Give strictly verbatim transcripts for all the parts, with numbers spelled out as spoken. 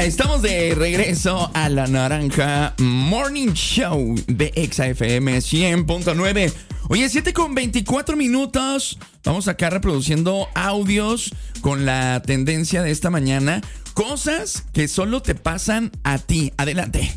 Estamos de regreso a La Naranja Morning Show de Exa F M cien punto nueve. Oye, siete con veinticuatro minutos. Vamos acá reproduciendo audios con la tendencia de esta mañana. Cosas que solo te pasan a ti. Adelante.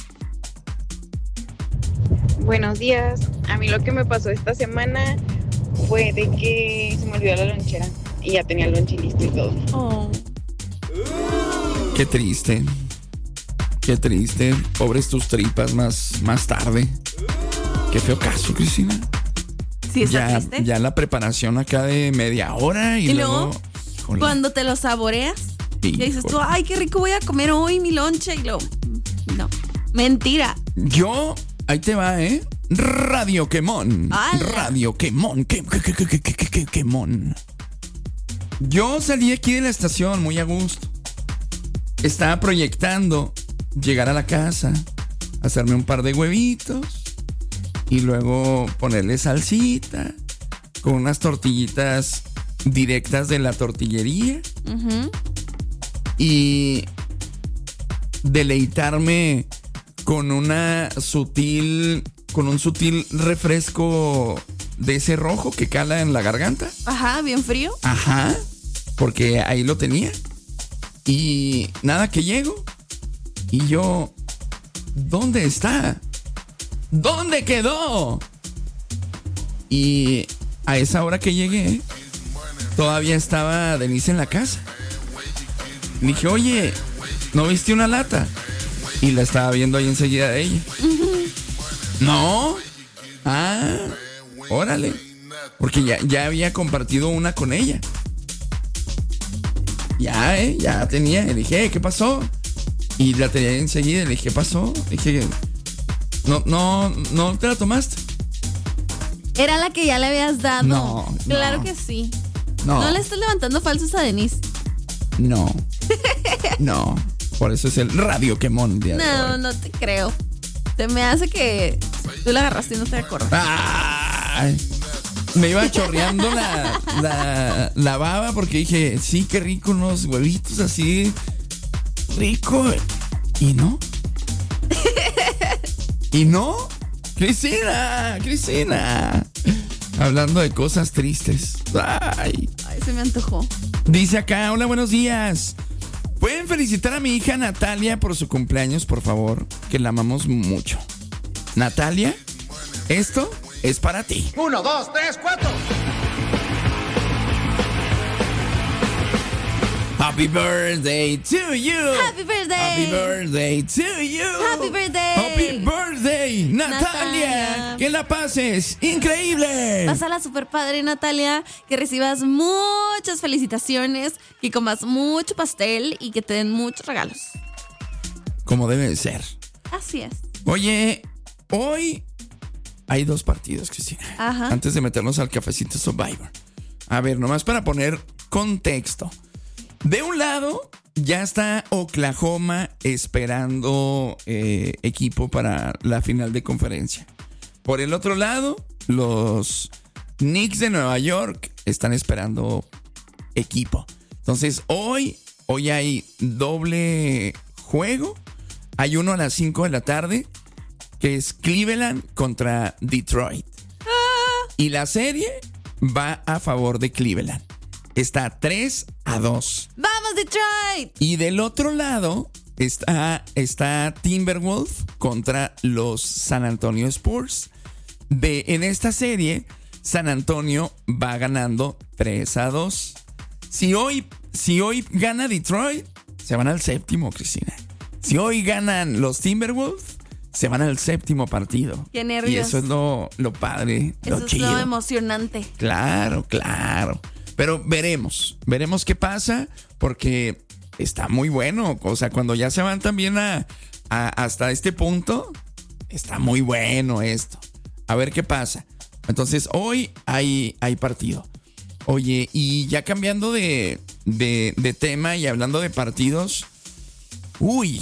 Buenos días. A mí lo que me pasó esta semana fue de que se me olvidó la lonchera y ya tenía el lonche listo y todo. Oh. Qué triste. Qué triste. Pobres tus tripas más, más tarde. Qué feo caso, Cristina. Sí, está ya, triste. ya la preparación acá de media hora y, Y luego, luego, híjole. cuando te lo saboreas, y dices tú, Híjole. ay, qué rico voy a comer hoy mi lonche. Y luego, no, mentira. Yo, ahí te va, ¿eh? Radio Quemón. ¡Hala! Radio Quemón. Que, que, que, que, que, que, que, Quemón. Yo salí aquí de la estación muy a gusto. Estaba proyectando llegar a la casa, hacerme un par de huevitos y luego ponerle salsita con unas tortillitas directas de la tortillería Uh-huh. y deleitarme con una sutil, con un sutil refresco de ese rojo que cala en la garganta. Ajá, bien frío. Ajá, porque ahí lo tenía. Y nada, que llego y yo, ¿dónde está? ¿Dónde quedó? Y a esa hora que llegué, todavía estaba Denise en la casa. Le dije, oye, ¿no viste una lata? Y la estaba viendo ahí enseguida de ella. No. Ah, órale. Porque ya, ya había compartido una con ella. Ya, eh, ya tenía. Le dije, ¿qué pasó? Y la tenía enseguida. Le dije, ¿qué pasó? Le dije, no, no, no te la tomaste. Era la que ya le habías dado. No, Claro no. que sí. No, No le estás levantando falsos a Denise. no, no. Por eso es el Radio Quemón. día de No, hoy. no te creo. Se me hace que tú la agarraste y no te acuerdas. Ay, me iba chorreando la, la, la baba porque dije, sí, qué rico, unos huevitos así, rico. ¿Y no? ¿Y no? Cristina, Cristina. Hablando de cosas tristes. Ay. Ay, se me antojó. Dice acá, hola, buenos días. ¿Pueden felicitar a mi hija Natalia por su cumpleaños, por favor? Que la amamos mucho. Natalia, esto es para ti. Uno, dos, tres, cuatro. Happy birthday to you. Happy birthday. Happy birthday to you. Happy birthday. Happy birthday, Natalia. Natalia. Que la pases increíble. Pásala super padre, Natalia. Que recibas muchas felicitaciones, que comas mucho pastel y que te den muchos regalos. Como debe de ser. Así es. Oye, hoy hay dos partidos, Cristina. Ajá. Antes de meternos al cafecito Survivor. A ver, nomás para poner contexto. De un lado, ya está Oklahoma esperando eh, equipo para la final de conferencia. Por el otro lado, los Knicks de Nueva York están esperando equipo. Entonces, hoy, hoy hay doble juego. Hay uno a las cinco de la tarde, que es Cleveland contra Detroit. Ah. Y la serie va a favor de Cleveland. Está tres a dos. ¡Vamos, Detroit! Y del otro lado está, está Timberwolves contra los San Antonio Spurs. De, en esta serie, San Antonio va ganando tres a dos. Si hoy, si hoy gana Detroit, se van al séptimo, Cristina. Si hoy ganan los Timberwolves, se van al séptimo partido. Qué nervios. Y eso es lo, lo padre, lo Eso es chido. lo emocionante. Claro, claro. Pero veremos, veremos qué pasa, porque está muy bueno. O sea, cuando ya se van también a, a- hasta este punto, está muy bueno esto. A ver qué pasa. Entonces, hoy hay, hay partido. Oye, y ya cambiando de, de, de tema y hablando de partidos. Uy,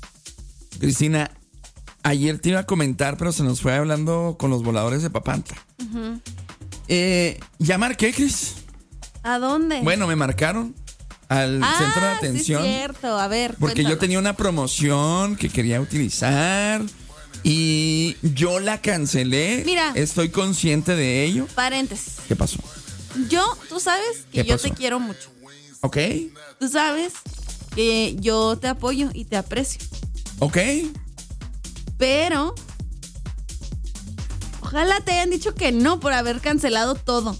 Cristina, ayer te iba a comentar, pero se nos fue hablando con los voladores de Papantla. Uh-huh. Eh, ya marqué, Cris. ¿A dónde? Bueno, me marcaron al ah, centro de atención. Sí, es cierto. A ver, porque cuéntanos. yo tenía una promoción que quería utilizar y yo la cancelé. Mira. Estoy consciente de ello. Paréntesis. ¿Qué pasó? Yo, tú sabes que ¿Qué yo pasó? te quiero mucho. ¿Ok? Tú sabes que yo te apoyo y te aprecio. ¿Ok? Pero ojalá te hayan dicho que no por haber cancelado todo.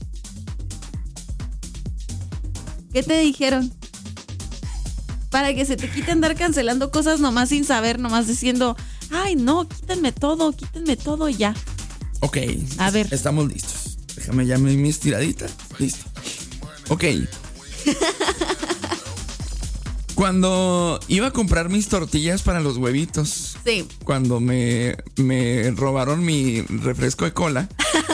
¿Qué te dijeron? Para que se te quite andar cancelando cosas nomás sin saber, nomás diciendo, ay, no, quítenme todo, quítenme todo y ya. Ok. A ver. Estamos listos. Déjame ya mi estiradita. Listo. Ok. Cuando iba a comprar mis tortillas para los huevitos. Sí. Cuando me, me robaron mi refresco de cola.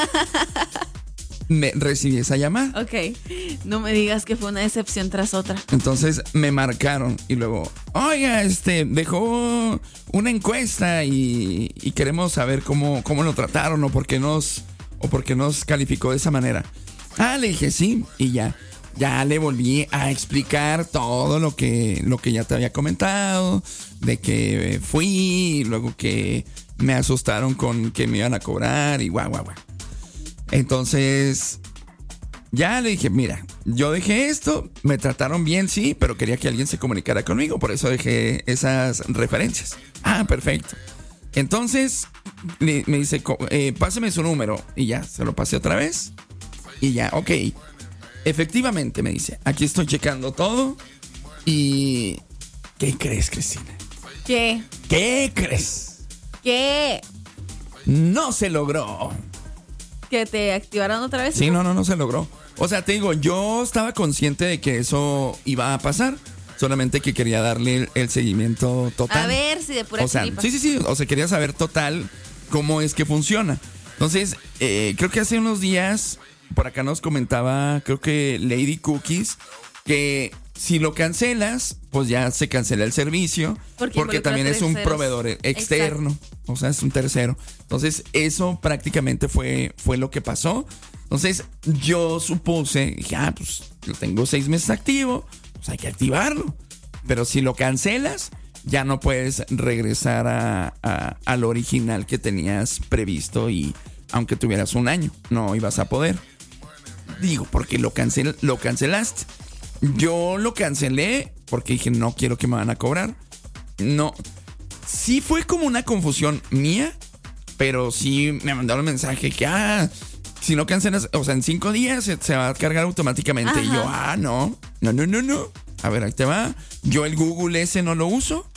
Me recibí esa llamada. Ok, no me digas que fue una decepción tras otra. Entonces me marcaron y luego, oiga, este, dejó una encuesta y, y queremos saber cómo, cómo lo trataron o por qué nos, o por qué nos calificó de esa manera. Ah, le dije sí y ya, ya le volví a explicar todo lo que, lo que ya te había comentado, de que fui y luego que me asustaron con que me iban a cobrar y guau, guau, guau. Entonces, ya le dije, mira, yo dejé esto, me trataron bien, sí, pero quería que alguien se comunicara conmigo, por eso dejé esas referencias. Ah, perfecto. Entonces, me dice, eh, pásame su número, y ya, se lo pasé otra vez, y ya, ok. Efectivamente, me dice, aquí estoy checando todo, y... ¿Qué crees, Cristina? ¿Qué? ¿Qué crees? ¿Qué? No se logró. ¿Que te activaron otra vez? Sí, no, no, no se logró. O sea, te digo, yo estaba consciente de que eso iba a pasar, solamente que quería darle el, el seguimiento total. A ver si de pura O sea, chiripa. sí, sí, sí, o sea, quería saber total cómo es que funciona. Entonces, eh, creo que hace unos días, por acá nos comentaba, creo que Lady Cookies, que si lo cancelas, pues ya se cancela el servicio, Porque porque, involucra también es un terceros. proveedor externo. Exacto. O sea, es un tercero. Entonces, eso prácticamente fue, fue lo que pasó. Entonces, yo supuse, dije, ah, pues lo tengo seis meses activo, pues hay que activarlo. Pero si lo cancelas, ya no puedes regresar a, a, al original que tenías previsto y aunque tuvieras un año, no ibas a poder. Digo, porque lo, cancel, lo cancelaste. Yo lo cancelé porque dije, no quiero que me van a cobrar. No. Sí fue como una confusión mía, pero sí me mandaron un mensaje que, ah, si no cancelas, o sea, en cinco días se, se va a cargar automáticamente. Ajá. Y yo, ah, no, no, no, no, no. A ver, ahí te va. Yo el Google ese no lo uso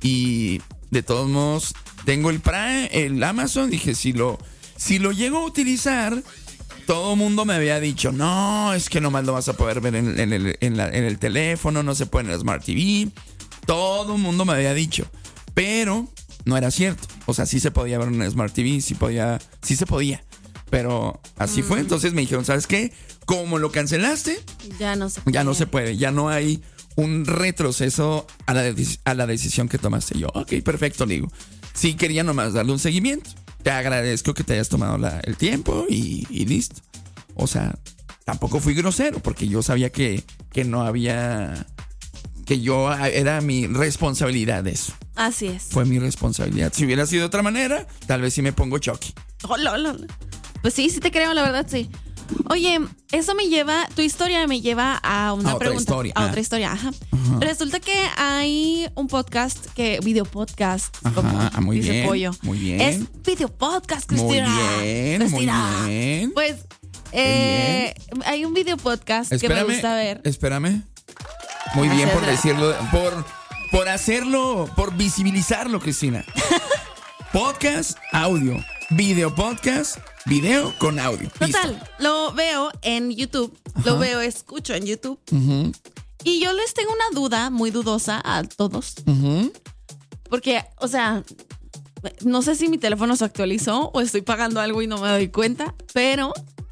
y de todos modos tengo el Prime, el Amazon. Dije, si lo, si lo llego a utilizar, todo el mundo me había dicho, no, es que nomás lo vas a poder ver en, en, el, en, la, en el teléfono, no se puede en el Smart T V. Todo el mundo me había dicho, pero no era cierto. O sea, sí se podía ver en el Smart T V, sí, podía, sí se podía, pero así mm. fue. Entonces me dijeron, ¿sabes qué? Como lo cancelaste, ya no se puede. Ya no se puede, ya no hay un retroceso a la, de- a la decisión que tomaste. Yo, ok, perfecto, le digo. Sí quería nomás darle un seguimiento. Te agradezco que te hayas tomado la, el tiempo y, y listo. O sea, tampoco fui grosero porque yo sabía que, que no había... Que yo era mi responsabilidad de eso. Así es. Fue mi responsabilidad. Si hubiera sido de otra manera, tal vez sí me pongo choque. Hola, hola, hola. Pues sí, sí te creo, la verdad, sí. Oye, eso me lleva, tu historia me lleva a una A otra pregunta. historia. A Ah. otra historia, ajá. Ajá. Resulta que hay un podcast, que video podcast, Ajá, como ah, muy dice bien, Pollo. muy bien. Es video podcast, Muy Cristina. bien, muy Cristina. bien. Pues, eh, hay un video podcast que me gusta ver. Espérame. Muy bien por Hacerla. decirlo, por, por hacerlo, por visibilizarlo, Cristina. Podcast, audio. Video podcast, video con audio. Total, Listo. lo veo en YouTube, Ajá. lo veo, escucho en YouTube. Ujú, Y yo les tengo una duda muy dudosa a todos. ujú. Porque, o sea, no sé si mi teléfono se actualizó o estoy pagando algo y no me doy cuenta, pero,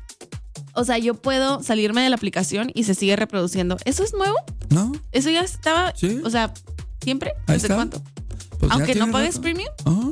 o sea, yo puedo salirme de la aplicación y se sigue reproduciendo. ¿Eso es nuevo? ¿No? ¿Eso ya estaba? Sí. O sea, ¿siempre? Ahí ¿Desde está. cuánto? Pues ya Aunque no tiene pagues rato. premium. Ajá.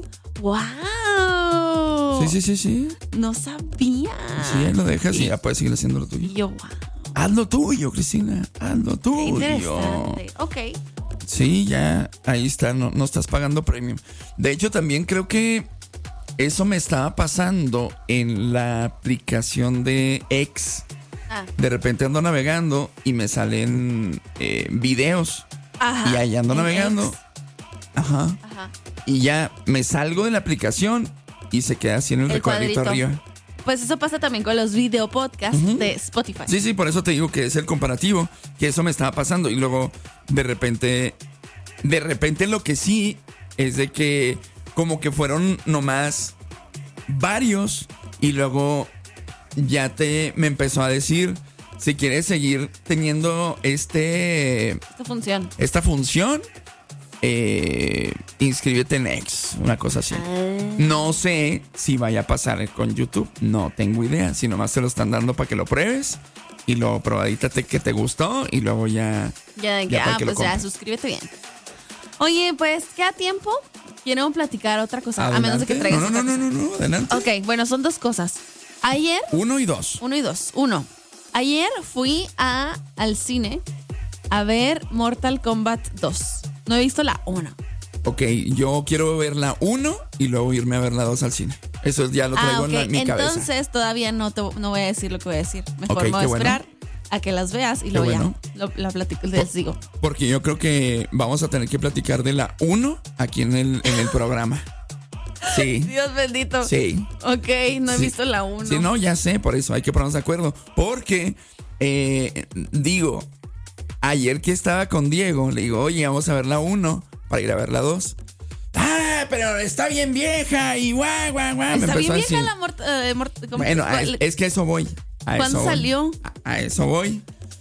¡Wow! Sí, sí, sí, sí. No sabía. Sí, ahí lo dejas y ya puedes seguir haciendo lo tuyo. Y yo, wow. Haz lo tuyo, Cristina. Haz lo Qué tuyo. interesante. Ok. Sí, ya ahí está, no, no estás pagando premium. De hecho, también creo que eso me estaba pasando en la aplicación de X. Ah. De repente ando navegando y me salen eh, videos. Ajá. Y ahí ando En navegando. X. Ajá. Ajá. Y ya me salgo de la aplicación y se queda así en el, El recuadrito cuadrito. arriba. Pues eso pasa también con los video podcasts Ujú. de Spotify. Sí, sí, por eso te digo que es el comparativo, que eso me estaba pasando. Y luego, de repente, de repente lo que sí es de que como que fueron nomás varios y luego ya te me empezó a decir, si quieres seguir teniendo este Esta función. esta función, eh, inscríbete en X, una cosa así. Ah. No sé si vaya a pasar con YouTube, no tengo idea, si nomás te lo están dando para que lo pruebes y luego probadita te, que te gustó y luego ya... Ya de que, Ya para ah, que lo pues ya, compres. suscríbete bien. Oye, pues, ¿queda tiempo? Quiero platicar otra cosa, a menos de que Adelante. traigas No, no, otra no, no, cosa. no, no, adelante. Ok, bueno, son dos cosas. Ayer, Uno y dos. uno y dos. Uno, ayer fui a, al cine a ver Mortal Kombat dos. No he visto la uno. Ok, yo quiero ver la uno y luego irme a ver la dos al cine. Eso ya lo traigo Ah, ok. en la- mi cabeza. Entonces todavía no, te, no voy a decir lo que voy a decir. Mejor Ok, me voy qué a bueno. esperar a que las veas y Qué luego bueno. ya lo, la platico, les digo. Porque yo creo que vamos a tener que platicar de la uno aquí en el, en el programa. Sí. Dios bendito. Sí. Ok, no he Sí. visto la uno. Sí, no, ya sé, por eso hay que ponernos de acuerdo. Porque, eh, digo, ayer que estaba con Diego, le digo, oye, vamos a ver la uno para ir a ver la dos. Ah, pero está bien vieja y guau, guau, guau. Está Me bien empezó a vieja decir. la Mortal eh, Mort- ¿cómo- Bueno, a- cuál- es que a eso voy. A ¿Cuándo eso voy. salió? A, a eso voy.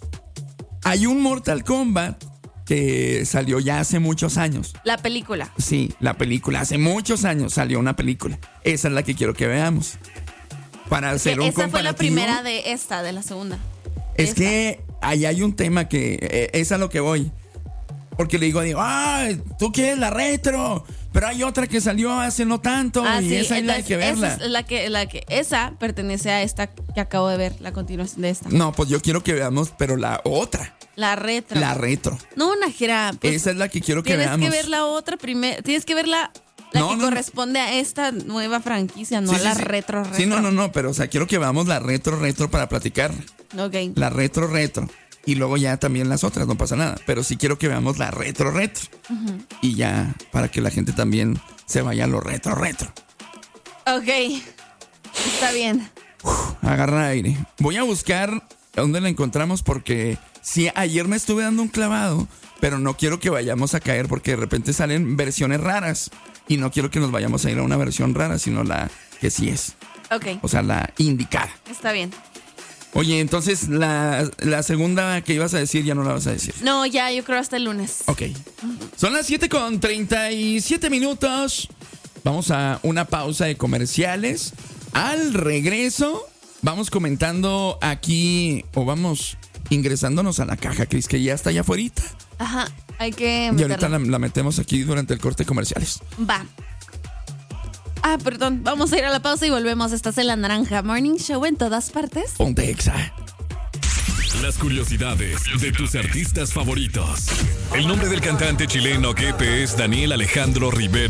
Hay un Mortal Kombat que salió ya hace muchos años. La película. Sí, la película. Hace muchos años salió una película. Esa es la que quiero que veamos. Para hacer un Esa fue la comparativo. primera de esta, de la segunda. Es Esta. que ahí hay un tema que eh, es a lo que voy. Porque le digo, digo, ay, tú quieres la retro, pero hay otra que salió hace no tanto Ah, y sí, esa hay la hay entonces, que verla. Esa es la que, la que, esa pertenece a esta que acabo de ver, la continuación de esta. No, pues yo quiero que veamos, pero la otra, La retro. la retro. No, Najera. Pues, Esa es la que quiero que tienes veamos. que ver la otra primero. Tienes que ver la, la No, que no, no. corresponde a esta nueva franquicia, no Sí, sí, la sí. retro, retro. Sí, no, no, no, pero o sea, quiero que veamos la retro, retro para platicar. Ok. La retro, retro. Y luego ya también las otras, no pasa nada. Pero sí quiero que veamos la retro, retro. Y ya, para que la gente también se vaya a lo retro, retro. Ok. Está bien. Agarra aire. Voy a buscar dónde la encontramos porque sí, ayer me estuve dando un clavado, pero no quiero que vayamos a caer porque de repente salen versiones raras y no quiero que nos vayamos a ir a una versión rara, sino la que sí es. Ok. O sea, la indicada. Está bien. Oye, entonces la, la segunda que ibas a decir ya no la vas a decir. No, ya, yo creo hasta el lunes. Ok. Son las siete con treinta y siete minutos. Vamos a una pausa de comerciales. Al regreso, vamos comentando aquí, o vamos ingresándonos a la caja, Cris, que ya está allá afuera. Ajá. Hay que Y ahorita meterla. la, la metemos aquí durante el corte de comerciales. Va. Ah, perdón. Vamos a ir a la pausa y volvemos. Estás en La Naranja Morning Show en todas partes. Ponte Exa. Las curiosidades de tus artistas favoritos. El nombre del cantante chileno Kepe es Daniel Alejandro Rivera.